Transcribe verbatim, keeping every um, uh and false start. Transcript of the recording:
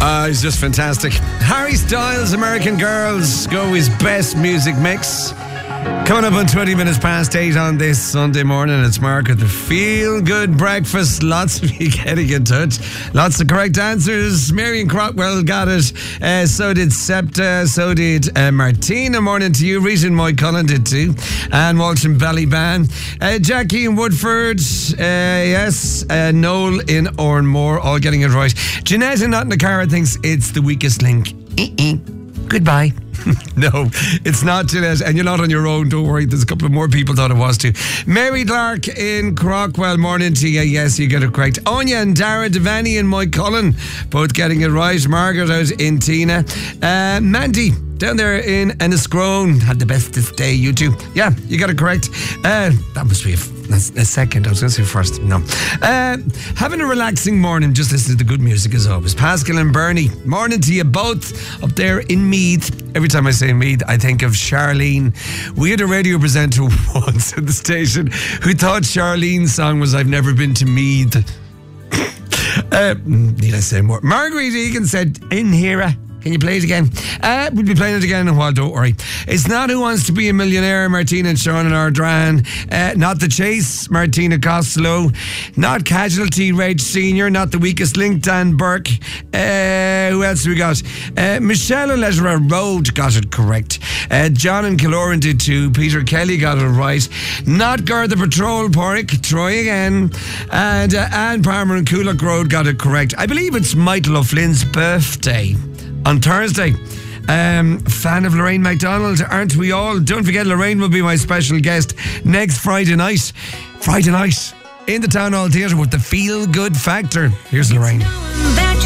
Ah, he's just fantastic. Harry Styles, American Girls, go his best music mix. Coming up on twenty minutes past eight on this Sunday morning, it's Mark with the Feel Good Breakfast. Lots of you getting in touch. Lots of correct answers. Marion Crockwell got it. Uh, so did Septa. So did uh, Martina. Morning to you. Rita and Moy Cullen did too. And Walsh and Ballyban. Uh, Jackie in Woodford. Uh, yes. Uh, Noel in Oranmore. All getting it right. Jeanette in Nottingham thinks it's the weakest link. E-e. Goodbye. No, it's not, Jeanette, and you're not on your own, don't worry. There's a couple of more people thought it was too. Mary Clark in Crockwell, morning to you. Yes, you get it correct. Anya and Dara Devaney and Mike Cullen, both getting it right. Margaret out in Tina. Uh, Mandy down there in Enniscrone had the bestest day, you two. Yeah, you got it correct. Uh, that must be a, a second. I was going to say first. No. Uh, having a relaxing morning, just listen to the good music as always. Pascal and Bernie, morning to you both up there in Meath. Every time I say Meath, I think of Charlene. We had a radio presenter once at the station who thought Charlene's song was I've Never Been to Meath. uh, need I say more? Marguerite Egan said, in here. Can you play it again? Uh, we'll be playing it again in a while, don't worry. It's not Who Wants to Be a Millionaire, Martina and Sean and Ardran. Uh, not The Chase, Martina Costello. Not Casualty, Reg Senior. Not The Weakest Link, Dan Burke. Uh, who else have we got? Uh, Michelle and Leisure Road got it correct. Uh, John and Killoran did too. Peter Kelly got it right. Not Gar the Patrol, Porrick. Try again. And uh, Anne Palmer and Coolock Road got it correct. I believe it's Michael O'Flynn's birthday on Thursday. Um, fan of Lorraine MacDonald, aren't we all? Don't forget, Lorraine will be my special guest next Friday night. Friday night in the Town Hall Theatre with the Feel Good Factor. Here's Lorraine.